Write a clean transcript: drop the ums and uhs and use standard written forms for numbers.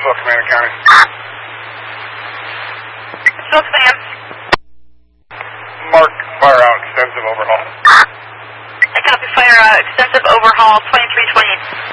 Brownsville, Commander County. Brownsville, Command. Mark, fire out, extensive overhaul. I copy, fire out, extensive overhaul, 2320.